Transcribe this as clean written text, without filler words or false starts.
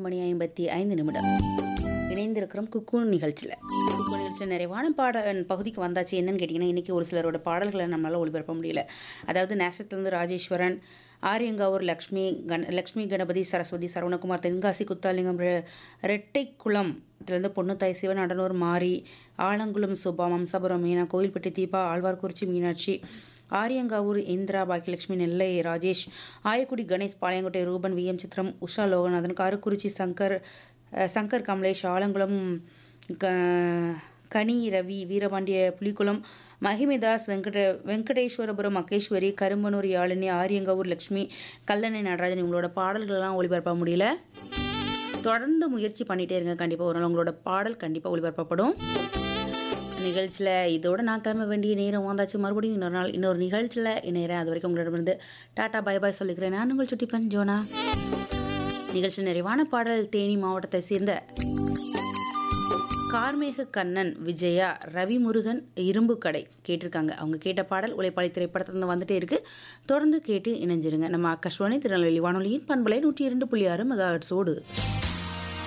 மணி 55 இணைந்திருக்கிறோம் குக்கூன் நிகழ்ச்சியில். குக்கூன் நிகழ்ச்சியில் நிறைவான பகுதிக்கு வந்தாச்சு. என்னன்னு கேட்டிங்கன்னா, இன்றைக்கி ஒரு சிலரோட பாடல்களை நம்மளால் ஒளிபரப்ப முடியல. அதாவது நேஷத்துலேருந்து ராஜேஸ்வரன், ஆரியங்காவூர் லக்ஷ்மி கணபதி, சரஸ்வதி, சரவணகுமார், தென்காசி குத்தாலிங்கம், ரெட்டைக்குளம் இதுலேருந்து பொண்ணுத்தாய் சிவன், அடனூர் மாரி, ஆலங்குளம் சுபா, மம்சாபுரம் மீனா, கோயில்பட்டி தீபா, ஆழ்வார்குறிச்சி மீனாட்சி, ஆரியங்காவூர் இந்திரா, பாக்கியலட்சுமி, நெல்லை ராஜேஷ், ஆயக்குடி கணேஷ், பாளையங்கோட்டை ரூபன், விஎம் சித்திரம், உஷா லோகநாதன், காரக்குறிச்சி சங்கர் கமலேஷ், ஆலங்குளம் கனி ரவி, வீரபாண்டிய புலிக்குளம், மகிமிதாஸ், வெங்கடேஸ்வரபுரம் மகேஸ்வரி, கரும்பனூர் யாழினி, ஆரியங்காவூர் லக்ஷ்மி, கல்லணை நடராஜன். இவங்களோட பாடல்கள்லாம் ஒளிபரப்ப முடியல. தொடர்ந்து முயற்சி பண்ணிகிட்டே இருங்க. கண்டிப்பாக ஒரு நாள் உங்களோட பாடல் கண்டிப்பாக ஒளிபரப்பப்படும். நிகழ்ச்சியில் இதோட நான் கிளம்ப வேண்டிய நேரம் வந்தாச்சு. மறுபடியும் இன்னொரு நிகழ்ச்சியில் இணைகிறேன். அது வரைக்கும் உங்களிடமிருந்து டாட்டா பை பாய் சொல்லிக்கிறேன். நான் உங்கள் சுட்டிப்பன் ஜோனா. நிகழ்ச்சி நிறைவான பாடல் தேனி மாவட்டத்தை சேர்ந்த கார்மேக கண்ணன், விஜயா, ரவிமுருகன், இரும்பு கடை கேட்டிருக்காங்க. அவங்க கேட்ட பாடல் உழைப்பாளி திரைப்படத்திலிருந்து வந்துட்டே இருக்கு. தொடர்ந்து கேட்டு இணைஞ்சிருங்க. நம்ம ஆகாஷ்வாணி திருநெல்வேலி வானொலியின் பண்பலை 102.6 மெகாஹெர்ட்ஸோடு.